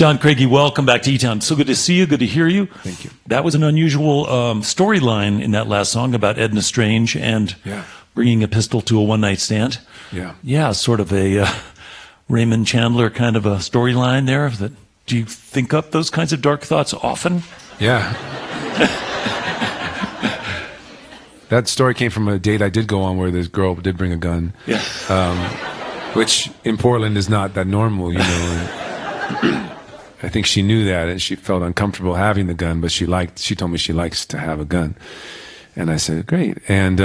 John Craigie, welcome back to E-Town. So good to see you. Good to hear you. Thank you. That was an unusual storyline in that last song about Edna Strange and bringing a pistol to a one-night stand. Yeah. Yeah, sort of a Raymond Chandler kind of a storyline there. Do you think up those kinds of dark thoughts often? Yeah. That story came from a date I did go on where this girl did bring a gun. Yeah. Which in Portland is not that normal, you know. And I think she knew that, and she felt uncomfortable having the gun, but she told me she likes to have a gun. And I said, great. And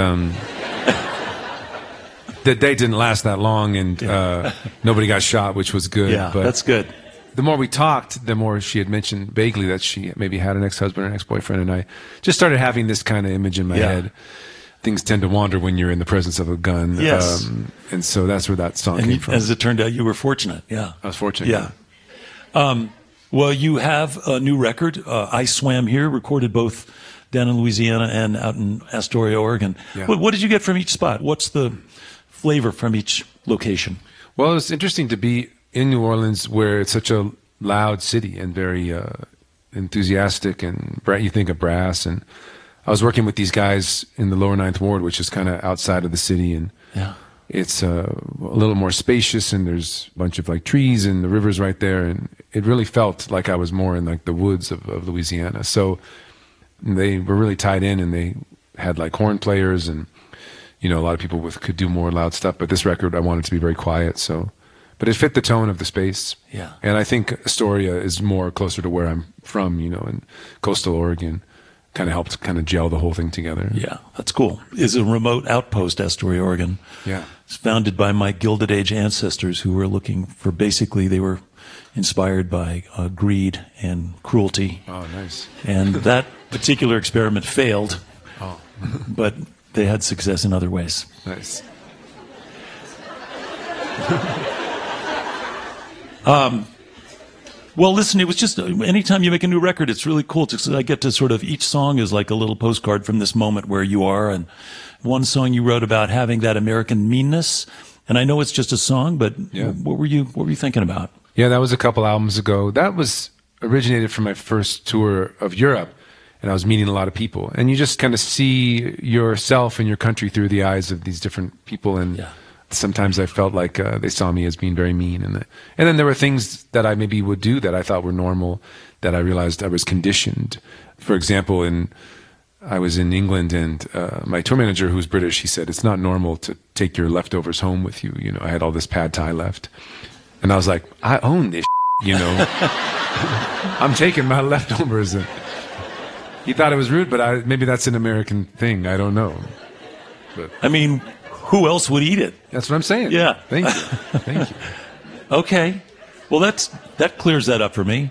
the date didn't last that long, and nobody got shot, which was good. Yeah, but that's good. The more we talked, the more she had mentioned vaguely that she maybe had an ex-husband or an ex-boyfriend, and I just started having this kind of image in my head. Things tend to wander when you're in the presence of a gun. Yes. And so that's where that song came from. As it turned out, you were fortunate. Yeah. I was fortunate. Yeah. Well, you have a new record, I Swam Here, recorded both down in Louisiana and out in Astoria, Oregon. Yeah. What did you get from each spot? What's the flavor from each location? Well, it's interesting to be in New Orleans, where it's such a loud city and very enthusiastic, and you think of brass. And I was working with these guys in the lower Ninth Ward, which is kind of outside of the city, and it's a little more spacious, and there's a bunch of like trees, and the river's right there, and it really felt like I was more in like the woods of Louisiana. So they were really tied in, and they had like horn players, and you know, a lot of people could do more loud stuff. But this record, I wanted to be very quiet, so. But it fit the tone of the space. Yeah. And I think Astoria is more closer to where I'm from, you know, in coastal Oregon. Kind of helped kind of gel the whole thing together. Yeah, that's cool. It's a remote outpost, Astoria, Oregon. Yeah. It's founded by my Gilded Age ancestors who were looking for, basically, they were inspired by greed and cruelty. Oh, nice. And that particular experiment failed. Oh. But they had success in other ways. Nice. Well, listen, it was just, anytime you make a new record, it's really cool. I get to sort of, each song is like a little postcard from this moment where you are. And one song you wrote about having that American meanness. And I know it's just a song, but what were you thinking about? Yeah, that was a couple albums ago. That was originated from my first tour of Europe. And I was meeting a lot of people. And you just kind of see yourself and your country through the eyes of these different people. And sometimes I felt like they saw me as being very mean. And then there were things that I maybe would do that I thought were normal that I realized I was conditioned. For example, I was in England, and my tour manager, who's British, he said, it's not normal to take your leftovers home with you. You know, I had all this pad thai left. And I was like, I own this, you know. I'm taking my leftovers. And he thought it was rude, but maybe that's an American thing. I don't know. But I mean, who else would eat it? That's what I'm saying. Yeah. Thank you. Thank you. Okay. Well, that clears that up for me.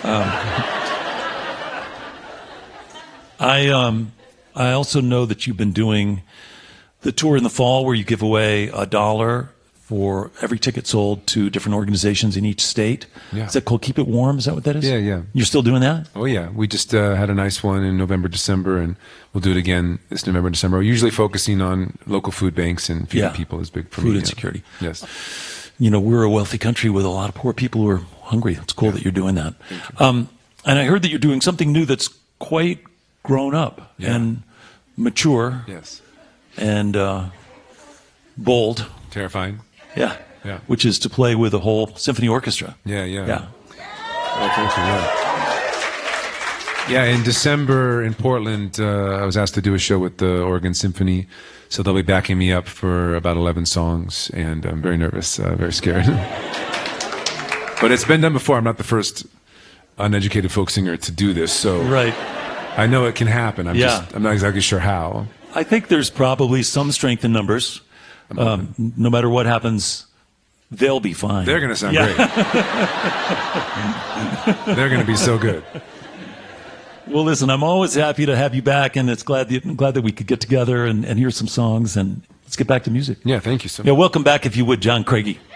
I also know that you've been doing the tour in the fall where you give away $1 for every ticket sold to different organizations in each state. Yeah. Is that called Keep It Warm? Is that what that is? Yeah, yeah. You're still doing that? Oh, yeah. We just had a nice one in November, December, and we'll do it again this November, December. We're usually focusing on local food banks, and feeding people is big for me. Food insecurity. Yes. You know, we're a wealthy country with a lot of poor people who are hungry. It's cool that you're doing that. And I heard that you're doing something new that's quite grown up and mature. Yes. And bold. Terrifying. Yeah. Which is to play with a whole symphony orchestra. Yeah. Yeah. Oh, thank you. Yeah, in December in Portland, I was asked to do a show with the Oregon Symphony, so they'll be backing me up for about 11 songs, and I'm very nervous, very scared. But it's been done before. I'm not the first uneducated folk singer to do this, so I know it can happen. I'm not exactly sure how. I think there's probably some strength in numbers. No matter what happens, they'll be fine. They're going to sound great. They're going to be so good. Well, listen, I'm always happy to have you back, and glad that we could get together and hear some songs, and let's get back to music. Yeah, thank you so much. Yeah, welcome back, if you would, John Craigie.